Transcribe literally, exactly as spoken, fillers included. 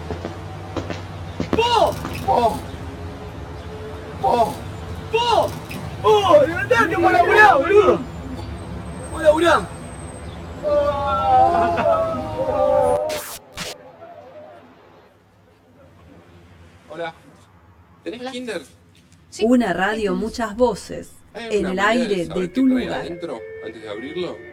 ¡Po! ¡Po! ¡Po! ¡Po! ¡Po! ¡Levantate, vamos a laburar, boludo! ¡Vamos a laburar! Hola. ¿Tenés Hola. Kinder? Sí. Una radio, muchas voces. ¿Hay En alguna el manera aire saber de qué tu trae lugar. adentro antes de abrirlo?